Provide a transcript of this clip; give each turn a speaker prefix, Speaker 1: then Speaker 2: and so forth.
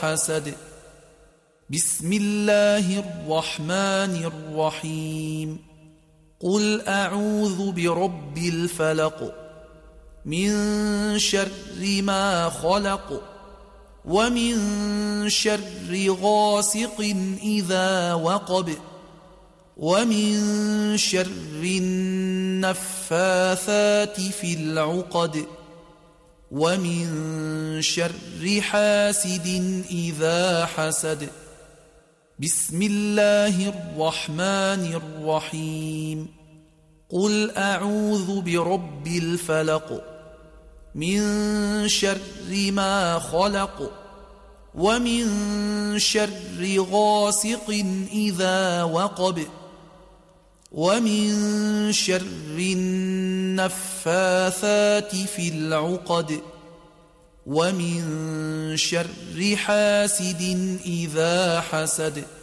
Speaker 1: حسد. بسم الله الرحمن الرحيم. قل أعوذ برب الفلق من شر ما خلق ومن شر غاسق إذا وقب ومن شر النفاثات في العقد ومن شر حاسد إذا حسد. بسم الله الرحمن الرحيم. قل أعوذ برب الفلق من شر ما خلق ومن شر غاسق إذا وقب ومن شر النفاثات في العقد ومن شر حاسد إذا حسد.